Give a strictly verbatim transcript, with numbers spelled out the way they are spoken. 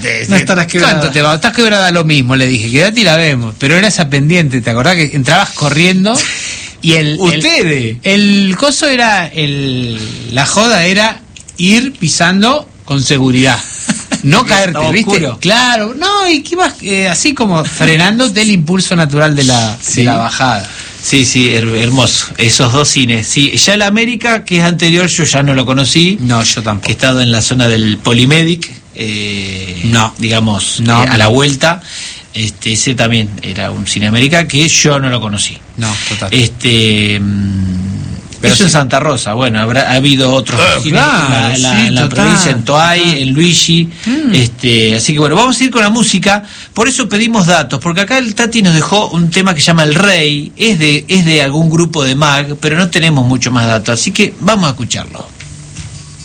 No estarás quebrada. ¿Cuánto te va? Estás quebrada lo mismo, le dije, quédate y la vemos. Pero era esa pendiente, ¿te acordás que entrabas corriendo? Y el... Ustedes. El, el coso era, el la joda era ir pisando con seguridad. No caerte, ¿viste? Oscuro. Claro, no, y que ibas eh, así como frenándote el impulso natural de la, sí. de la bajada. Sí, sí, her- hermoso. Esos dos cines. Sí, ya el América, que es anterior, yo ya no lo conocí. No, yo tampoco. Que he estado en la zona del Polimedic, eh, no, digamos, no, eh, a la vuelta. Este, ese también era un cine América que yo no lo conocí. No, total. Este, mmm, Pero eso sí. en Santa Rosa. Bueno, habrá ha habido otros Uh, cines claro, en la, en la, sí, en la total, provincia, en Toay, total. en Luigi. Mm. Este, así que bueno, vamos a ir con la música. Por eso pedimos datos, porque acá el Tati nos dejó un tema que se llama El Rey. Es de, es de algún grupo de mag, pero no tenemos mucho más datos. Así que vamos a escucharlo.